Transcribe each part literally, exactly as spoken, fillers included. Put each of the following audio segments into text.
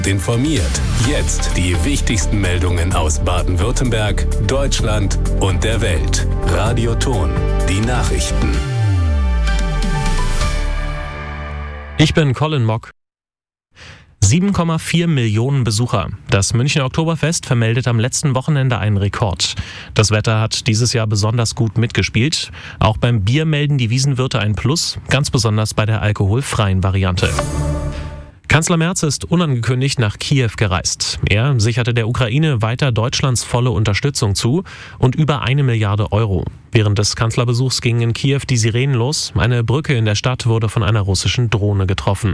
Informiert jetzt die wichtigsten Meldungen aus Baden-Württemberg, Deutschland und der Welt. Radio Ton, die Nachrichten. Ich bin Colin Mock. sieben Komma vier Millionen Besucher. Das Münchner Oktoberfest vermeldet am letzten Wochenende einen Rekord. Das Wetter hat dieses Jahr besonders gut mitgespielt. Auch beim Bier melden die Wiesenwirte ein Plus, ganz besonders bei der alkoholfreien Variante. Kanzler Merz ist unangekündigt nach Kiew gereist. Er sicherte der Ukraine weiter Deutschlands volle Unterstützung zu und über eine Milliarde Euro. Während des Kanzlerbesuchs gingen in Kiew die Sirenen los. Eine Brücke in der Stadt wurde von einer russischen Drohne getroffen.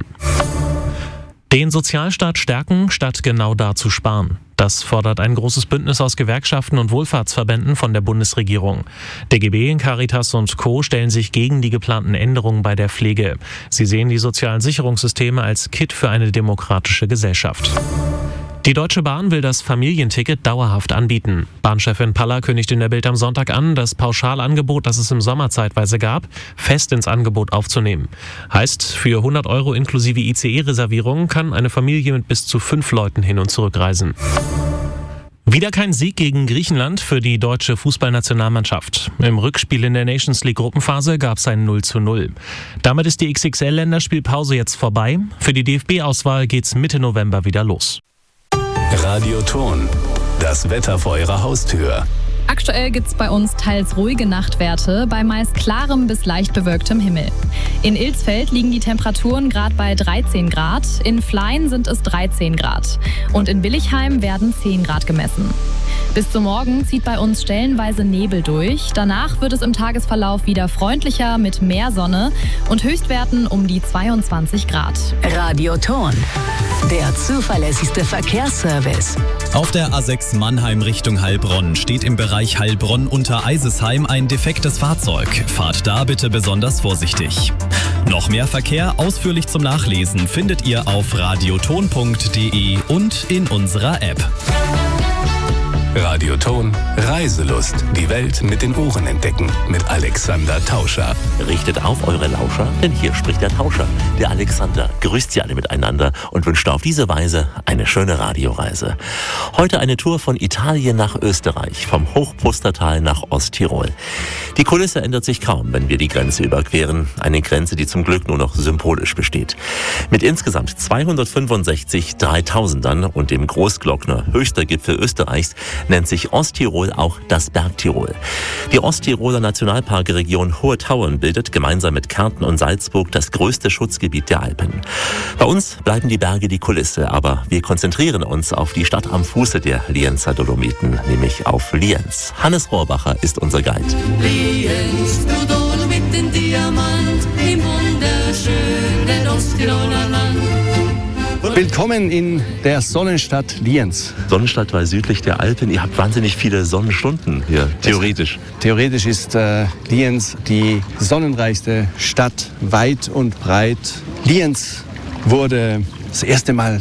Den Sozialstaat stärken, statt genau da zu sparen. Das fordert ein großes Bündnis aus Gewerkschaften und Wohlfahrtsverbänden von der Bundesregierung. D G B, Caritas und Co. stellen sich gegen die geplanten Änderungen bei der Pflege. Sie sehen die sozialen Sicherungssysteme als Kitt für eine demokratische Gesellschaft. Die Deutsche Bahn will das Familienticket dauerhaft anbieten. Bahnchefin Paller kündigt in der Bild am Sonntag an, das Pauschalangebot, das es im Sommer zeitweise gab, fest ins Angebot aufzunehmen. Heißt, für hundert Euro inklusive I C E-Reservierung kann eine Familie mit bis zu fünf Leuten hin und zurück reisen. Wieder kein Sieg gegen Griechenland für die deutsche Fußballnationalmannschaft. Im Rückspiel in der Nations League Gruppenphase gab es ein null zu null. Damit ist die X X L-Länderspielpause jetzt vorbei. Für die D F B-Auswahl geht's Mitte November wieder los. Radio Ton, das Wetter vor Ihrer Haustür. Aktuell gibt es bei uns teils ruhige Nachtwerte bei meist klarem bis leicht bewölktem Himmel. In Ilsfeld liegen die Temperaturen gerade bei dreizehn Grad, in Flein sind es dreizehn Grad und in Billigheim werden zehn Grad gemessen. Bis zum Morgen zieht bei uns stellenweise Nebel durch. Danach wird es im Tagesverlauf wieder freundlicher mit mehr Sonne und Höchstwerten um die zweiundzwanzig Grad. Radio Ton, der zuverlässigste Verkehrsservice. Auf der A sechs Mannheim Richtung Heilbronn steht im Bereich Heilbronn unter Eisesheim ein defektes Fahrzeug. Fahrt da bitte besonders vorsichtig. Noch mehr Verkehr ausführlich zum Nachlesen findet ihr auf radioton punkt de und in unserer App. Radio Ton, Reiselust. Die Welt mit den Ohren entdecken. Mit Alexander Tauscher. Richtet auf eure Lauscher, denn hier spricht der Tauscher. Der Alexander grüßt sie alle miteinander und wünscht auf diese Weise eine schöne Radioreise. Heute eine Tour von Italien nach Österreich, vom Hochpustertal nach Osttirol. Die Kulisse ändert sich kaum, wenn wir die Grenze überqueren. Eine Grenze, die zum Glück nur noch symbolisch besteht. Mit insgesamt zweihundertfünfundsechzig Dreitausendern und dem Großglockner, höchster Gipfel Österreichs, nennt sich Osttirol auch das Bergtirol. Die Osttiroler Nationalparkregion Hohe Tauern bildet gemeinsam mit Kärnten und Salzburg das größte Schutzgebiet der Alpen. Bei uns bleiben die Berge die Kulisse, aber wir konzentrieren uns auf die Stadt am Fuße der Lienzer Dolomiten, nämlich auf Lienz. Hannes Rohrbacher ist unser Guide. Lienz, du Dolomiten Diamant, im wunderschönen Osttiroler Land. Willkommen in der Sonnenstadt Lienz. Sonnenstadt, weil südlich der Alpen. Ihr habt wahnsinnig viele Sonnenstunden hier, theoretisch. Es, theoretisch ist äh, Lienz die sonnenreichste Stadt, weit und breit. Lienz wurde das erste Mal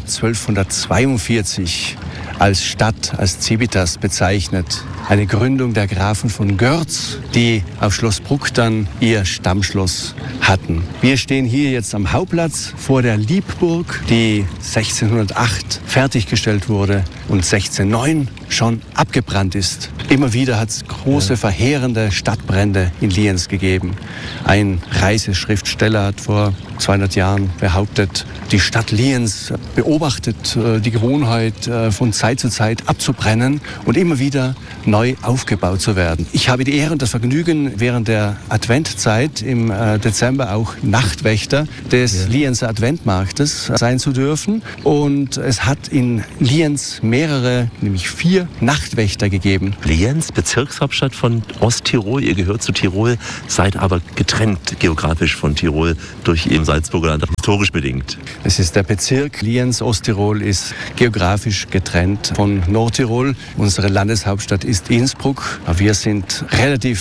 zwölfhundertzweiundvierzig als Stadt, als Civitas bezeichnet. Eine Gründung der Grafen von Görz, die auf Schloss Bruck dann ihr Stammschloss hatten. Wir stehen hier jetzt am Hauptplatz vor der Liebburg, die sechzehnhundertacht fertiggestellt wurde und sechzehnhundertneun schon abgebrannt ist. Immer wieder hat es große, verheerende Stadtbrände in Lienz gegeben. Ein Reiseschriftsteller hat vor zweihundert Jahren behauptet, die Stadt Lienz beobachtet äh, die Gewohnheit, äh, von Zeit zu Zeit abzubrennen und immer wieder neu aufgebaut zu werden. Ich habe die Ehre und das Vergnügen, während der Adventzeit im äh, Dezember auch Nachtwächter des ja. Lienzer Adventmarktes sein zu dürfen. Und es hat in Lienz mehrere, nämlich vier Nachtwächter gegeben. Lienz, Bezirkshauptstadt von Osttirol. Ihr gehört zu Tirol, seid aber getrennt geografisch von Tirol durch eben Salzburger Land, historisch bedingt. Es ist der Bezirk Lienz. Osttirol ist geografisch getrennt von Nordtirol. Unsere Landeshauptstadt ist Innsbruck. Wir sind relativ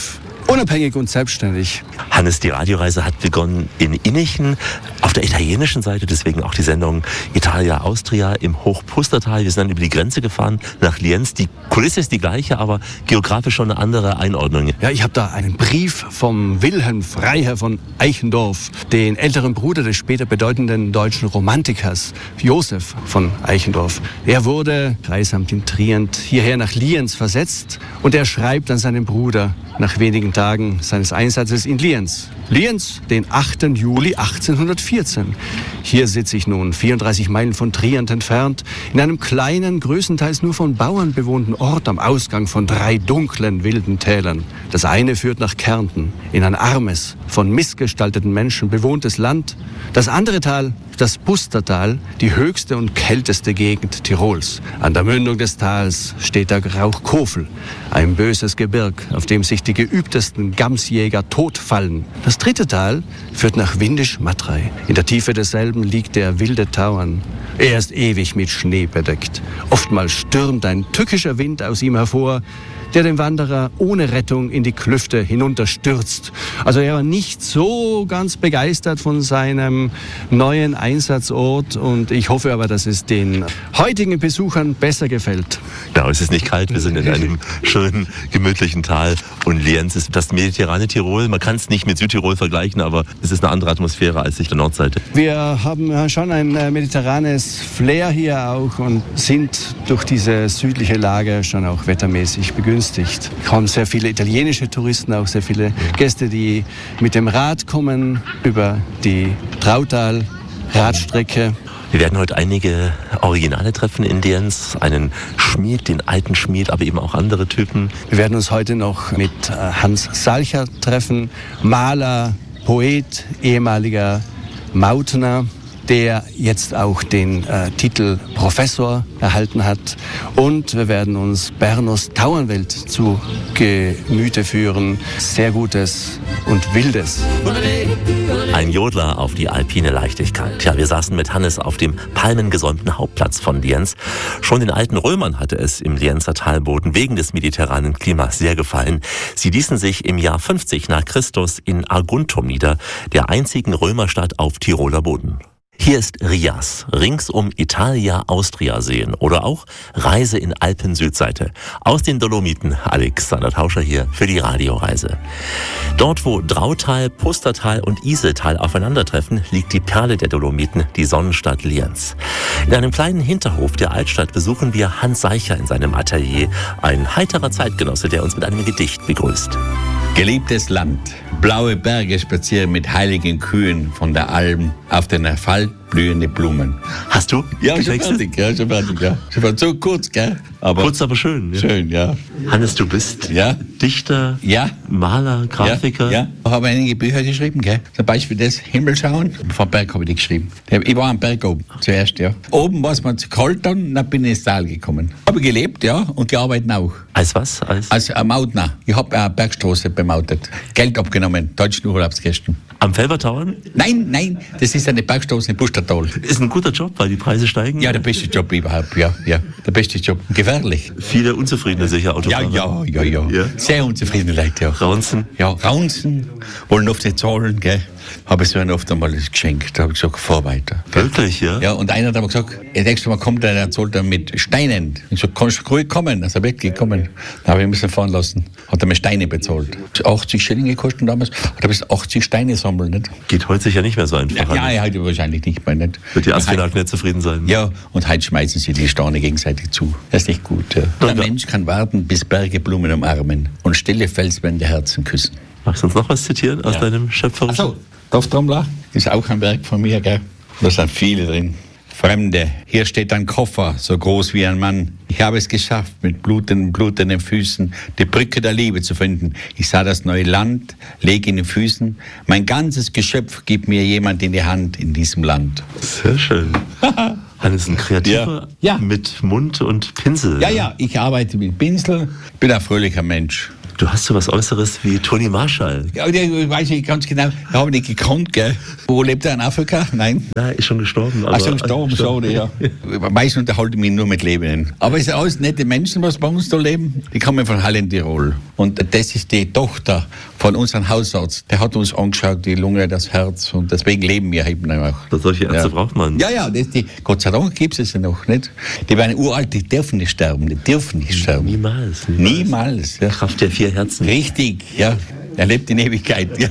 unabhängig und selbstständig. Hannes, die Radioreise hat begonnen in Innichen, auf der italienischen Seite, deswegen auch die Sendung Italia Austria im Hochpustertal. Wir sind dann über die Grenze gefahren nach Lienz. Die Kulisse ist die gleiche, aber geografisch schon eine andere Einordnung. Ja, ich habe da einen Brief vom Wilhelm Freiherr von Eichendorff, den älteren Bruder des später bedeutenden deutschen Romantikers Josef von Eichendorff. Er wurde, Kreisamt in Trient, hierher nach Lienz versetzt und er schreibt an seinen Bruder nach wenigen Tagen seines Einsatzes in Lienz. Lienz, den achten Juli achtzehnhundertvierzehn. Hier sitze ich nun, vierunddreißig Meilen von Trient entfernt, in einem kleinen, größtenteils nur von Bauern bewohnten Ort am Ausgang von drei dunklen, wilden Tälern. Das eine führt nach Kärnten, in ein armes, von missgestalteten Menschen bewohntes Land. Das andere Tal, das Pustertal, die höchste und kälteste Gegend Tirols. An der Mündung des Tals steht der Rauchkofel, ein böses Gebirg, auf dem sich die geübtesten Gamsjäger totfallen. Das dritte Tal führt nach Windisch-Matrei. In der Tiefe desselben liegt der wilde Tauern. Er ist ewig mit Schnee bedeckt. Oftmals stürmt ein tückischer Wind aus ihm hervor, der den Wanderer ohne Rettung in die Klüfte hinunterstürzt. Also er war nicht so ganz begeistert von seinem neuen Einsatzort und ich hoffe aber, dass es den heutigen Besuchern besser gefällt. Genau, es ist nicht kalt, wir sind in einem schönen, gemütlichen Tal und Lienz ist das mediterrane Tirol. Man kann es nicht mit Südtirol vergleichen, aber es ist eine andere Atmosphäre als auf der Nordseite. Wir haben schon ein mediterranes Flair hier auch und sind durch diese südliche Lage schon auch wettermäßig begünstigt. Es kommen sehr viele italienische Touristen, auch sehr viele Gäste, die mit dem Rad kommen über die Trautal-Radstrecke. Wir werden heute einige Originale treffen in Lienz, einen Schmied, den alten Schmied, aber eben auch andere Typen. Wir werden uns heute noch mit Hans Salcher treffen, Maler, Poet, ehemaliger Mautner, der jetzt auch den äh, Titel Professor erhalten hat. Und wir werden uns Bernos Tauernwelt zu Gemüte führen. Sehr Gutes und Wildes. Ein Jodler auf die alpine Leichtigkeit. Ja, wir saßen mit Hannes auf dem palmengesäumten Hauptplatz von Lienz. Schon den alten Römern hatte es im Lienzer Talboden wegen des mediterranen Klimas sehr gefallen. Sie ließen sich im Jahr fünfzig nach Christus in Arguntum nieder, der einzigen Römerstadt auf Tiroler Boden. Hier ist Rias, ringsum Italia Austria sehen oder auch Reise in Alpen-Südseite. Aus den Dolomiten, Alexander Tauscher hier für die Radioreise. Dort, wo Drautal, Pustertal und Iseltal aufeinandertreffen, liegt die Perle der Dolomiten, die Sonnenstadt Lienz. In einem kleinen Hinterhof der Altstadt besuchen wir Hans Salcher in seinem Atelier, ein heiterer Zeitgenosse, der uns mit einem Gedicht begrüßt. Geliebtes Land, blaue Berge spazieren mit heiligen Kühen von der Alm auf den Asphalt blühende Blumen. Hast du? Ja, schon fertig, ja, schon fertig, ja. Schon so kurz, gell? Aber kurz, aber schön. Ja. Schön, ja. Hannes, du bist ja. Dichter, ja. Maler, Grafiker. Ja, ja. Ich habe einige Bücher geschrieben, gell? Zum Beispiel das Himmelschauen. Vom Berg habe ich die geschrieben. Ich war am Berg oben, zuerst, ja. Oben war es mir zu kalt, dann, dann bin ich ins Tal gekommen. Habe gelebt, ja, und gearbeitet auch. Als was? Als, Als ein Mautner. Ich habe eine Bergstraße bemautet. Geld abgenommen, deutschen Urlaubsgästen. Am Felbertauern? Nein, nein, das ist eine Bergstraße in Pustertal. Ist ein guter Job, weil die Preise steigen? Ja, der beste Job überhaupt, ja, ja. Der beste Job. Gefährlich. Viele unzufriedene sicher Autofahrer. Ja, ja, ja, ja, ja. Sehr unzufriedene Leute, ja. Raunzen? Ja, Raunzen. Wollen oft nicht zahlen, gell. Habe ich so einen oft einmal geschenkt. Da habe ich gesagt, fahr weiter. Wirklich, ja? Ja, und einer hat aber gesagt, das nächste Mal kommt einer, der zahlt dann mit Steinen. Ich so, kannst du ruhig kommen? Also weggekommen. Da habe ich ihn ein bisschen fahren lassen. Hat er mir Steine bezahlt. achtzig Schilling gekostet damals. Hat er bis achtzig Steine sammeln, nicht? Geht heute sicher nicht mehr so einfach. Ja, ja, heute wahrscheinlich nicht mehr, nicht? Wird die Asfinag nicht zufrieden sein? Ja, und heute schmeißen sie die Steine gegenseitig zu. Das ist nicht gut, ja. Der Mensch kann warten, bis Berge Blumen umarmen und stille Felswände Herzen küssen. Magst du uns noch was zitieren aus ja. deinem schöpferischen? Ach so. Dorftrommler ist auch ein Werk von mir, gell? Da sind viele drin. Fremde, hier steht ein Koffer, so groß wie ein Mann. Ich habe es geschafft, mit blutenden, blutenden Füßen die Brücke der Liebe zu finden. Ich sah das neue Land, lege in den Füßen. Mein ganzes Geschöpf gibt mir jemand in die Hand in diesem Land. Sehr schön. Hannes ist ein Kreativer ja. Ja. mit Mund und Pinsel. Ja, ja, ich arbeite mit Pinsel, bin ein fröhlicher Mensch. Du hast so was Äußeres wie Toni Marshall. Ja, ich weiß nicht ganz genau, ich habe nicht gekannt, gell. Wo lebt er, in Afrika? Nein. Nein, ist schon gestorben. Ach, schon gestorben, schade, ja. Meistens unterhalte ich mich nur mit Lebenden. Aber es sind alles nette Menschen, was bei uns da leben. Die kommen von Halle in Tirol. Und das ist die Tochter von unserem Hausarzt. Der hat uns angeschaut, die Lunge, das Herz. Und deswegen leben wir eben auch. Solche Ärzte ja. braucht man. Ja, ja, das die, Gott sei Dank gibt es ja noch, nicht? Die werden uralt, die dürfen nicht sterben, die dürfen nicht sterben. Niemals. Niemals. niemals ja. Kraft der vier Herzen. Richtig, ja. Er lebt in Ewigkeit. Ja.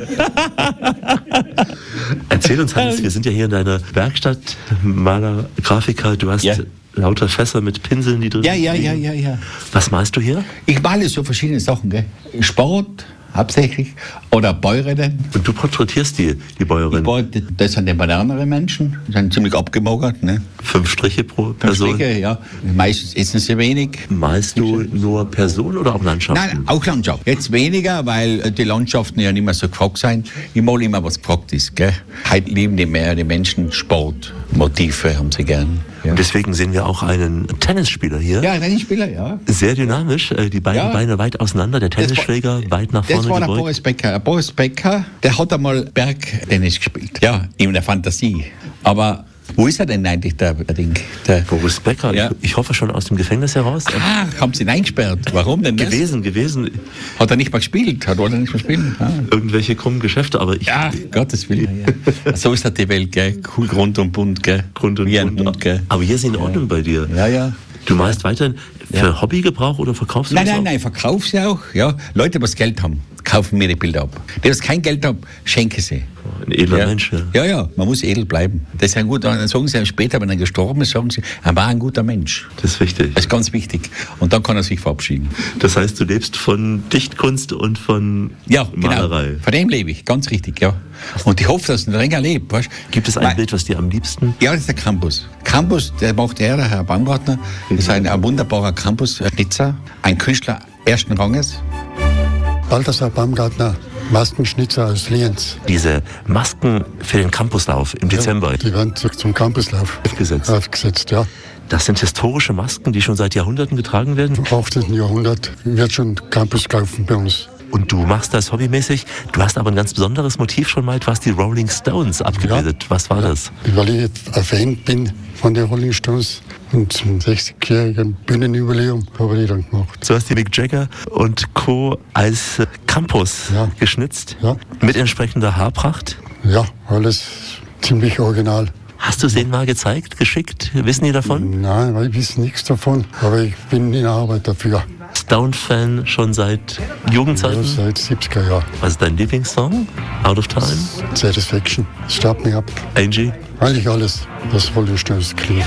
Erzähl uns, Hans, wir sind ja hier in deiner Werkstatt, Maler, Grafiker, du hast ja. lauter Fässer mit Pinseln, die drin sind. Ja, ja, ja, ja, ja. Was malst du hier? Ich male so verschiedene Sachen, gell? Sport, hauptsächlich, oder Bäuerinnen. Und du porträtierst die, die Bäuerinnen? Ich, das sind die moderneren Menschen, die sind ziemlich abgemagert. Ne? Fünf Striche pro Person? Fünf Striche, ja. Meistens essen sie wenig. Malst du nur Personen oder auch Landschaften? Nein, auch Landschaft. Jetzt weniger, weil die Landschaften ja nicht mehr so gefragt sind. Ich male immer was Praktisches. Gell? Heute lieben die mehr die Menschen Sport, Motive haben sie gern. Ja. Und deswegen sehen wir auch einen Tennisspieler hier. Ja, Tennisspieler, ja. Sehr dynamisch, die beiden ja. Beine weit auseinander, der Tennisschläger war, weit nach vorne Das war der gebeugt. Boris Becker. Der Boris Becker, der hat einmal Bergtennis gespielt. Ja, in der Fantasie. Aber wo ist er denn eigentlich, der, der Ding? Der Boris Becker, ja. ich, ich hoffe schon aus dem Gefängnis heraus. Ah, haben sie ihn eingesperrt? Warum denn das? Gewesen, gewesen. Hat er nicht mal gespielt? Hat er nicht mehr spielen? Ah. Irgendwelche krummen Geschäfte, aber ich... Ja, Gottes Willen. Ja, ja. So ist halt die Welt, gell? Cool, Grund und bunt, gell? Grund und Wie bunt. Mund, gell? Aber hier ist in Ordnung ja. bei dir. Ja, ja. Du malst weiterhin für ja. Hobbygebrauch oder verkaufst du nein, das Nein, auch? nein, nein, verkauf sie auch. Ja. Leute, die was Geld haben, kaufen mir die Bilder ab. Die, die kein Geld haben, schenke sie. Ein edler ja. Mensch, ja. Ja, ja, man muss edel bleiben. Das ist ein guter, dann sagen sie später, wenn er gestorben ist, sagen sie, er war ein guter Mensch. Das ist wichtig. Das ist ganz wichtig. Und dann kann er sich verabschieden. Das heißt, du lebst von Dichtkunst und von ja, Malerei. Genau. Von dem lebe ich, ganz richtig, ja. Und ich hoffe, dass es noch länger lebt. Weißt? Gibt es ein Nein. Bild, was dir am liebsten... Ja, das ist der Campus. Campus, der macht er, der Herr Baumgartner. Das ist ein, ein wunderbarer Campus-Schnitzer, ein Künstler ersten Ranges. Balthasar Baumgartner, Maskenschnitzer aus Lienz. Diese Masken für den Campuslauf im Dezember. Ja, die werden zum Campuslauf aufgesetzt. aufgesetzt, ja. Das sind historische Masken, die schon seit Jahrhunderten getragen werden? Im achtzehnten Jahrhundert wird schon Campus kaufen bei uns. Und du machst das hobbymäßig. Du hast aber ein ganz besonderes Motiv schon mal. Du hast die Rolling Stones abgebildet. Ja. Was war ja. das? Weil ich ein Fan bin von den Rolling Stones. Und zum sechzigjährigen Bühnenjubiläum habe ich die dann gemacht. Du hast die Mick Jagger und Co. als Campus ja. geschnitzt. Ja. Mit entsprechender Haarpracht. Ja, alles ziemlich original. Hast du es denen mal gezeigt, geschickt? Wissen die davon? Nein, weil ich weiß nichts davon. Aber ich bin in Arbeit dafür. Stone-Fan schon seit Jugendzeiten? Ja, seit siebziger Jahren. Was ist dein Lieblingssong? Out of Time? Satisfaction. Start me up. Angie? Eigentlich alles, was Rolling Stones klingt.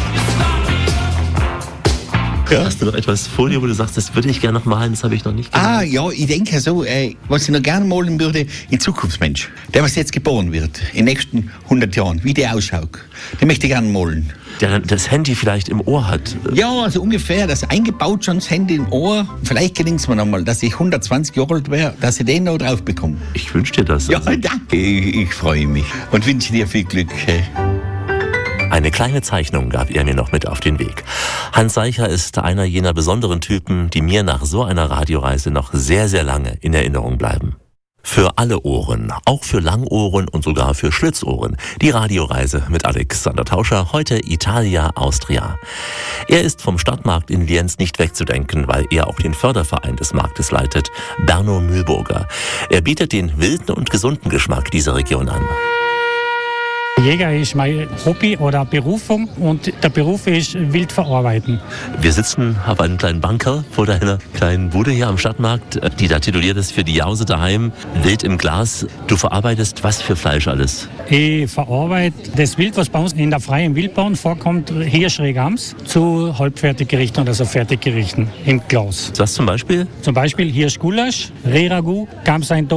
Ja. Hast du noch etwas vor dir, wo du sagst, das würde ich gerne noch malen, das habe ich noch nicht gemacht? Ah, ja, ich denke so, äh, was ich noch gerne malen würde, ein Zukunftsmensch. Der, was jetzt geboren wird, in den nächsten hundert Jahren, wie der ausschaut, den möchte ich gerne malen. Der das Handy vielleicht im Ohr hat. Ja, also ungefähr, das eingebaut schon das Handy im Ohr. Vielleicht gelingt es mir nochmal, dass ich hundertzwanzig Jahre alt wäre, dass ich den noch drauf bekomme. Ich wünsche dir das. Ja, also. Danke. Ich, ich freue mich und wünsche dir viel Glück. Eine kleine Zeichnung gab er mir noch mit auf den Weg. Hans Seicher ist einer jener besonderen Typen, die mir nach so einer Radioreise noch sehr, sehr lange in Erinnerung bleiben. Für alle Ohren, auch für Langohren und sogar für Schlitzohren. Die Radioreise mit Alexander Tauscher, heute Italia, Austria. Er ist vom Stadtmarkt in Lienz nicht wegzudenken, weil er auch den Förderverein des Marktes leitet, Berno Mühlburger. Er bietet den wilden und gesunden Geschmack dieser Region an. Jäger ist mein Hobby oder Berufung und der Beruf ist wild verarbeiten. Wir sitzen auf einem kleinen Banker vor deiner kleinen Bude hier am Stadtmarkt, die da tituliert ist für die Jause daheim, Wild im Glas. Du verarbeitest was für Fleisch alles? Ich verarbeite das Wild, was bei uns in der freien Wildbahn vorkommt, hier schräg ams, zu Halbfertiggerichten oder so Fertiggerichten im Glas. Was zum Beispiel? Zum Beispiel Hirschgulasch, Rehragout, Gamseintopf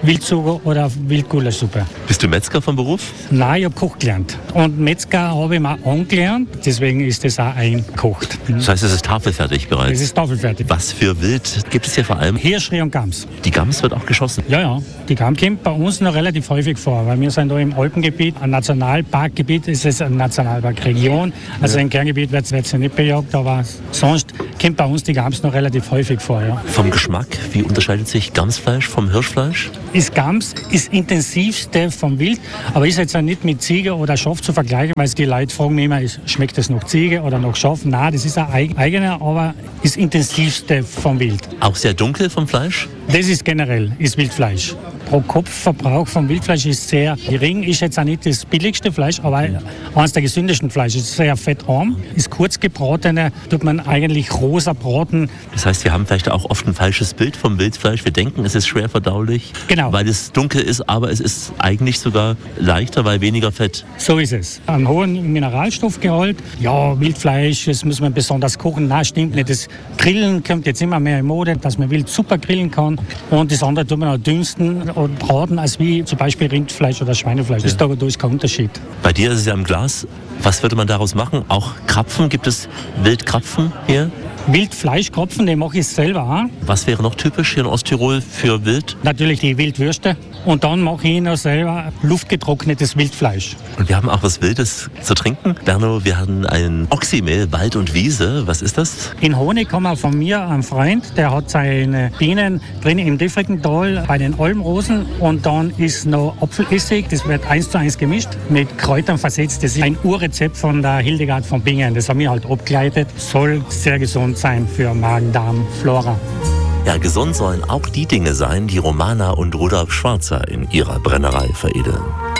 Wildsugo oder Wildgulaschsuppe. Bist du Metzger vom Beruf? Nein, ich habe Koch gelernt. Und Metzger habe ich mir angelernt, deswegen ist das auch eingekocht. Das heißt, es ist tafelfertig bereits? Es ist tafelfertig. Was für Wild gibt es hier vor allem? Hirschreh und Gams. Die Gams wird auch geschossen? Ja, ja. Die Gams kommt bei uns noch relativ häufig vor, weil wir sind da im Alpengebiet, ein Nationalparkgebiet, ist es eine Nationalparkregion. Also ja. Im Kerngebiet wird es ja nicht bejagt, aber sonst kommt bei uns die Gams noch relativ häufig vor. Ja. Vom Geschmack, wie unterscheidet sich Gamsfleisch vom Hirschfleisch? Das Gams ist intensivste vom Wild, aber ist jetzt auch nicht mit Ziege oder Schaf zu vergleichen, weil die Leute fragen mich immer, schmeckt das noch Ziege oder noch Schaf? Nein, das ist ein eigener, aber das intensivste vom Wild. Auch sehr dunkel vom Fleisch? Das ist generell, ist Wildfleisch. Pro Kopfverbrauch vom Wildfleisch ist sehr gering, ist jetzt auch nicht das billigste Fleisch, aber eines der gesündesten Fleisch. Ist sehr fettarm, ist kurz gebratene, tut man eigentlich rosa braten. Das heißt, wir haben vielleicht auch oft ein falsches Bild vom Wildfleisch. Wir denken, es ist schwer verdaulich, genau, weil es dunkel ist, aber es ist eigentlich sogar leichter, weil weniger Fett. So ist es. Einen hohen Mineralstoffgehalt. Ja, Wildfleisch, das muss man besonders kochen. Nein, stimmt nicht. Das Grillen kommt jetzt immer mehr in Mode, dass man Wild super grillen kann. Und das andere tut man auch dünsten und braten, als wie zum Beispiel Rindfleisch oder Schweinefleisch. Ja. Das ist da ist kein Unterschied. Bei dir ist es ja im Glas. Was würde man daraus machen? Auch Krapfen? Gibt es Wildkrapfen hier? Wildfleischkrapfen, den mache ich selber auch. Was wäre noch typisch hier in Osttirol für Wild? Natürlich die Wildwürste. Und dann mache ich noch selber luftgetrocknetes Wildfleisch. Und wir haben auch was Wildes zu trinken. Berno, wir haben ein Oxymehl, Wald und Wiese. Was ist das? In Honig haben wir von mir einen Freund, der hat seine Bienen drin im Diffrigental bei den Almrosen. Und dann ist noch Apfelessig, das wird eins zu eins gemischt, mit Kräutern versetzt. Das ist ein Urrezept von der Hildegard von Bingen. Das haben wir halt abgeleitet. Soll sehr gesund sein für Magen, Darm, Flora. Ja, gesund sollen auch die Dinge sein, die Romana und Rudolf Schwarzer in ihrer Brennerei veredeln.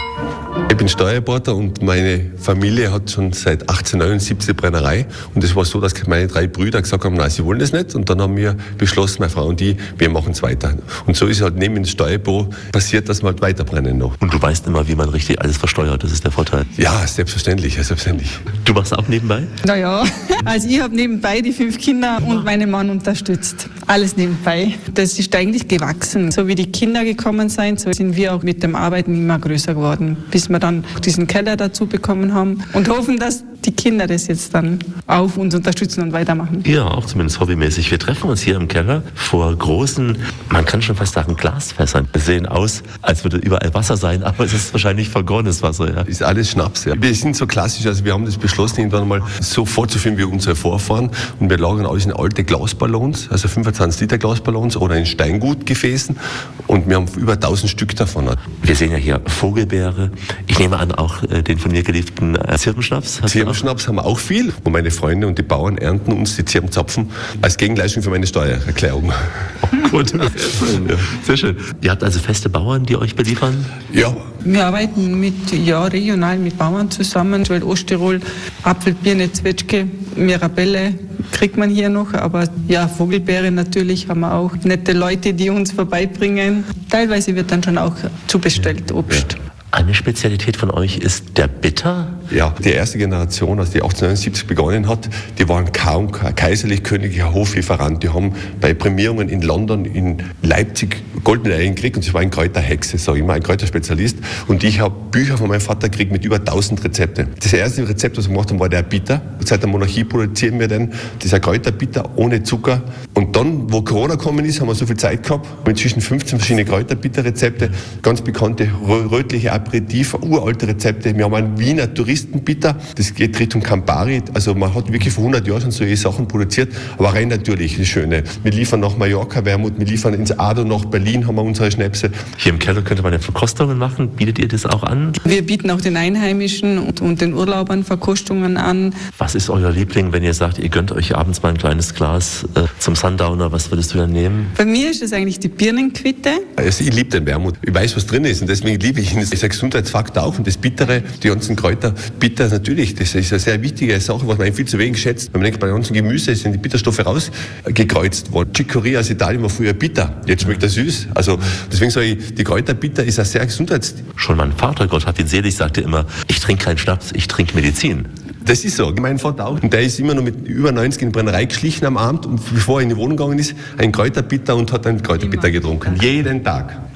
Ich bin Steuerberater und meine Familie hat schon seit achtzehnhundertneunundsiebzig eine Brennerei. Und es war so, dass meine drei Brüder gesagt haben, nein, sie wollen das nicht. Und dann haben wir beschlossen, meine Frau und ich, wir machen es weiter. Und so ist halt neben dem Steuerbüro passiert, dass wir halt weiterbrennen noch. Und du weißt immer, wie man richtig alles versteuert, das ist der Vorteil. Ja, selbstverständlich, selbstverständlich. Du machst auch nebenbei? Naja, also ich habe nebenbei die fünf Kinder und meinen Mann unterstützt. Alles nebenbei. Das ist eigentlich gewachsen. So wie die Kinder gekommen sind, so sind wir auch mit dem Arbeiten immer größer geworden. Bis wir dann diesen Keller dazu bekommen haben und hoffen, dass die Kinder das jetzt dann auch uns unterstützen und weitermachen. Ja, auch zumindest hobbymäßig. Wir treffen uns hier im Keller vor großen, man kann schon fast sagen, Glasfässern. Wir sehen aus, als würde überall Wasser sein, aber es ist wahrscheinlich vergorenes Wasser. Ja. Ist alles Schnaps. Ja. Wir sind so klassisch, also wir haben das beschlossen, irgendwann mal so vorzuführen wie unsere Vorfahren. Und wir lagern alles in alte Glasballons, also fünfundzwanzig Liter Glasballons oder in Steingutgefäßen. Und wir haben über tausend Stück davon. Wir sehen ja hier Vogelbeere. Ich nehme an, auch äh, den von mir geliebten äh, Zirbenschnaps. Zirbenschnaps haben wir auch viel. Und meine Freunde und die Bauern ernten uns die Zirbenzapfen als Gegenleistung für meine Steuererklärung. Oh, gut. Ja. Sehr schön. Ihr habt also feste Bauern, die euch beliefern? Ja. Wir arbeiten mit, ja, regional mit Bauern zusammen. Weil Osttirol, Apfel, Birne, Zwetschge, Mirabelle kriegt man hier noch. Aber ja, Vogelbeere natürlich haben wir auch. Nette Leute, die uns vorbeibringen. Teilweise wird dann schon auch zubestellt, Obst. Ja. Eine Spezialität von euch ist der Bitter? Ja, die erste Generation, also die achtzehnhundertneunundsiebzig begonnen hat, die waren kaum kaiserlich-königlicher Hoflieferant. Die haben bei Prämierungen in London, in Leipzig Goldmedaillen gekriegt und sie war ein Kräuterhexe, sage ich mal, ein Kräuterspezialist. Und ich habe Bücher von meinem Vater gekriegt mit über tausend Rezepte. Das erste Rezept, was wir gemacht haben, war der Bitter. Seit der Monarchie produzieren wir den. Dieser Kräuterbitter ohne Zucker. Und dann, wo Corona gekommen ist, haben wir so viel Zeit gehabt, mit inzwischen fünfzehn verschiedene Kräuterbitterrezepte, ganz bekannte rötliche Aperitif, uralte Rezepte. Wir haben einen Wiener Touristenbitter, das geht Richtung Campari. Also man hat wirklich vor hundert Jahren schon solche Sachen produziert, aber rein natürlich, das Schöne. Wir liefern nach Mallorca Wermut, wir liefern ins Ado nach Berlin, haben wir unsere Schnäpse. Hier im Keller könnte man ja Verkostungen machen. Bietet ihr das auch an? Wir bieten auch den Einheimischen und, und den Urlaubern Verkostungen an. Was ist euer Liebling, wenn ihr sagt, ihr gönnt euch abends mal ein kleines Glas äh, zum Sundowner? Was würdest du dann nehmen? Bei mir ist es eigentlich die Birnenquitte. Also ich liebe den Wermut. Ich weiß, was drin ist und deswegen liebe ich ihn. Das ist ein Gesundheitsfaktor auch und das Bittere, die ganzen Kräuter, bitter natürlich, das ist eine sehr wichtige Sache, was man viel zu wenig schätzt. Wenn man denkt, bei den ganzen Gemüse sind die Bitterstoffe rausgekreuzt worden. Chicorée aus Italien war früher bitter, jetzt schmeckt er süß. Also deswegen sage ich, die Kräuterbitter ist ein sehr Gesundheits... Schon mein Vater, Gott hab ihn selig, sagte immer, ich trinke keinen Schnaps, ich trinke Medizin. Das ist so. Mein Vater auch. Und der ist immer noch mit über neunzig in die Brennerei geschlichen am Abend und bevor er in die Wohnung gegangen ist, ein Kräuterbitter und hat einen Kräuterbitter getrunken. Jeden Tag.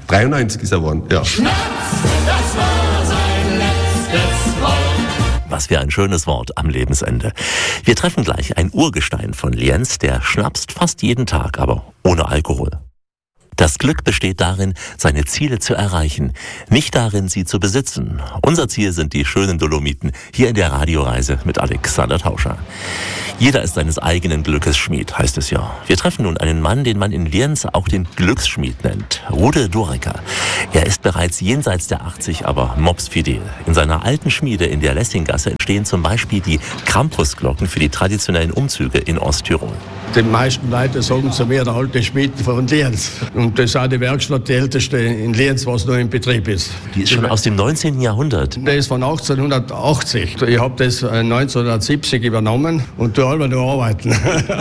dreiundneunzig ist er geworden, ja. Schnaps, das war sein letztes Wort. Was für ein schönes Wort am Lebensende. Wir treffen gleich ein Urgestein von Lienz, der schnapst fast jeden Tag, aber ohne Alkohol. Das Glück besteht darin, seine Ziele zu erreichen, nicht darin, sie zu besitzen. Unser Ziel sind die schönen Dolomiten, hier in der Radioreise mit Alexander Tauscher. Jeder ist seines eigenen Glückes Schmied, heißt es ja. Wir treffen nun einen Mann, den man in Lienz auch den Glücksschmied nennt, Rude Durecker. Er ist bereits jenseits der achtzig, aber mopsfidel. In seiner alten Schmiede in der Lessinggasse entstehen zum Beispiel die Krampusglocken für die traditionellen Umzüge in Osttirol. Die meisten Leute sagen zu mir, der alte Schmied von Lienz. Und das ist auch die Werkstatt, die älteste in Lienz, was noch in Betrieb ist. Die ist schon aus dem neunzehnten Jahrhundert. Die ist von achtzehnhundertachtzig. Ich habe das neunzehnhundertsiebzig übernommen und tue immer nur arbeiten.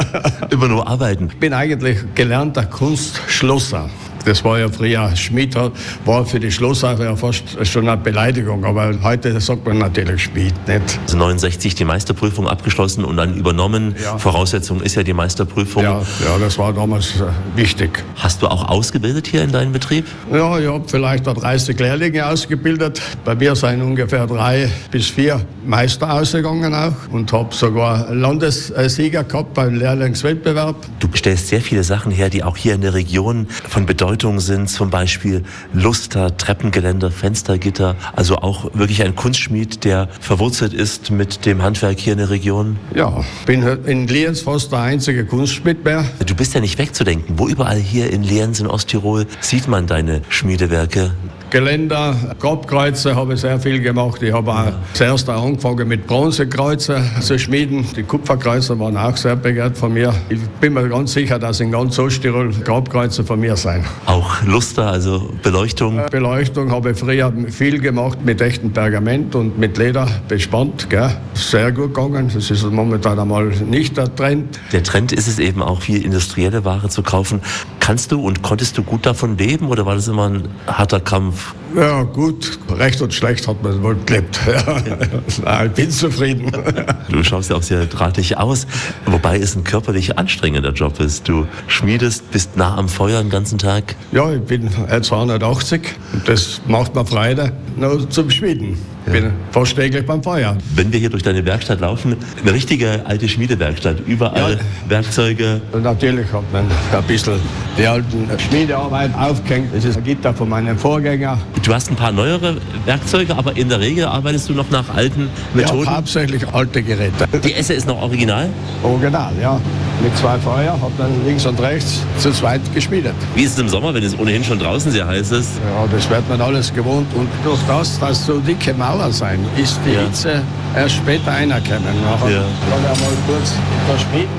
Immer nur arbeiten? Ich bin eigentlich gelernter Kunstschlosser. Das war ja früher, Schmied war für die Schlosser ja fast schon eine Beleidigung, aber heute sagt man natürlich Schmied, nicht? Also neunundsechzig die Meisterprüfung abgeschlossen und dann übernommen. Ja. Voraussetzung ist ja die Meisterprüfung. Ja, ja, das war damals wichtig. Hast du auch ausgebildet hier in deinem Betrieb? Ja, ich habe vielleicht dreißig Lehrlinge ausgebildet. Bei mir sind ungefähr drei bis vier Meister ausgegangen auch und habe sogar Landessieger gehabt beim Lehrlingswettbewerb. Du stellst sehr viele Sachen her, die auch hier in der Region von Bedeutung sind, zum Beispiel Luster, Treppengeländer, Fenstergitter, also auch wirklich ein Kunstschmied, der verwurzelt ist mit dem Handwerk hier in der Region. Ja, bin in Lienz fast der einzige Kunstschmied mehr. Du bist ja nicht wegzudenken. Wo überall hier in Lienz, in Osttirol, sieht man deine Schmiedewerke? Geländer, Grabkreuze habe ich sehr viel gemacht. Ich habe auch ja. zuerst auch angefangen mit Bronzekreuze zu schmieden. Die Kupferkreuze waren auch sehr begehrt von mir. Ich bin mir ganz sicher, dass in ganz Osttirol Grabkreuze von mir sein. Auch Luster, also Beleuchtung? Beleuchtung habe ich früher viel gemacht mit echtem Pergament und mit Leder bespannt. Gell? Sehr gut gegangen. Das ist momentan einmal nicht der Trend. Der Trend ist es eben auch, viel industrielle Ware zu kaufen. Kannst du und konntest du gut davon leben oder war das immer ein harter Kampf? Ja, gut. Recht und schlecht hat man wohl gelebt. Ja. Ja. Ich bin zufrieden. Du schaust ja auch sehr drahtig aus, wobei es ein körperlich anstrengender Job ist. Du schmiedest, bist nah am Feuer den ganzen Tag. Ja, ich bin zweihundertachtzig und das macht mir Freude, nur zum Schmieden. Ich bin fast täglich beim Feuer. Wenn wir hier durch deine Werkstatt laufen, eine richtige alte Schmiedewerkstatt, überall ja. Werkzeuge. Und natürlich hat man ein bisschen die alten Schmiedearbeit aufgehängt. Das ist ein Gitter von meinem Vorgänger. Du hast ein paar neuere Werkzeuge, aber in der Regel arbeitest du noch nach alten Methoden? Ja, hauptsächlich alte Geräte. Die Esse ist noch original? Original, ja. Mit zwei Feuer hat man links und rechts zu zweit geschmiedet. Wie ist es im Sommer, wenn es ohnehin schon draußen sehr heiß ist? Ja, das wird man alles gewohnt. Und durch das, dass so dicke Mauern sein, ist die ja. Hitze erst später einerkennen. Nachher ja. kann ich mal kurz da schmieden.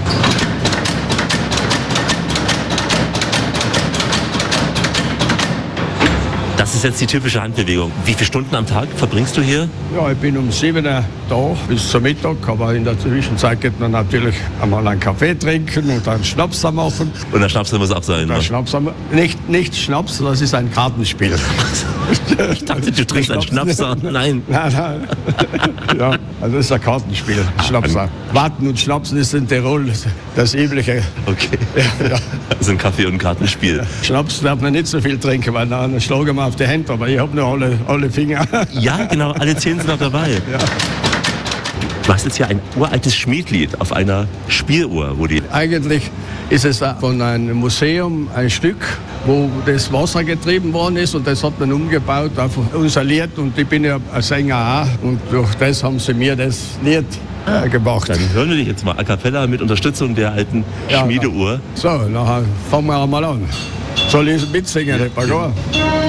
Das ist jetzt die typische Handbewegung. Wie viele Stunden am Tag verbringst du hier? Ja, ich bin um sieben Uhr da bis zum Mittag, aber in der Zwischenzeit geht man natürlich einmal einen Kaffee trinken und einen Schnaps machen. Und der Schnaps muss auch sein, der ne? Schnaps, nicht, nicht Schnaps, das ist ein Kartenspiel. Ich dachte, du trinkst einen Schnaps. Nein. Nein, nein. Ja, also das ist ein Kartenspiel. Schnaps. Warten und Schnapsen ist in Tirol das Übliche. Okay. Ja, ja. Das ist ein Kaffee- und Kartenspiel. Schnaps darf man nicht so viel trinken, weil dann schlagen wir auf die Hände, aber ich habe nur alle, alle Finger. Ja, genau, alle zehn sind noch dabei. Ja. Du hast jetzt hier ein uraltes Schmiedlied auf einer Spieluhr. Wo die Eigentlich ist es von einem Museum ein Stück, wo das Wasser getrieben worden ist und das hat man umgebaut auf unser Lied und ich bin ja ein Sänger auch und durch das haben sie mir das Lied äh, gemacht. Dann hören wir dich jetzt mal a cappella mit Unterstützung der alten ja, Schmiedeuhr. So, nachher fangen wir mal an. Soll ich mitsingen, Herr Pagor?